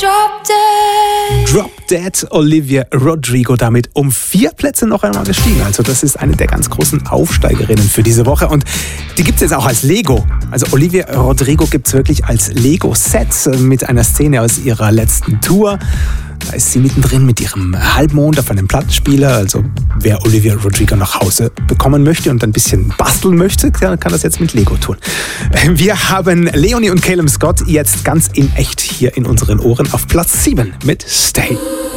Drop Dead, Olivia Rodrigo damit um 4 Plätze noch einmal gestiegen. Also das ist eine der ganz großen Aufsteigerinnen für diese Woche. Und die gibt es jetzt auch als Lego. Also Olivia Rodrigo gibt es wirklich als Lego-Set mit einer Szene aus ihrer letzten Tour. Da ist sie mittendrin mit ihrem Halbmond auf einem Plattenspieler. Also wer Olivia Rodrigo nach Hause bekommen möchte und ein bisschen basteln möchte, kann das jetzt mit Lego tun. Wir haben Leonie und Calum Scott jetzt ganz in echt hier in unseren Ohren auf Platz 7 mit Stay.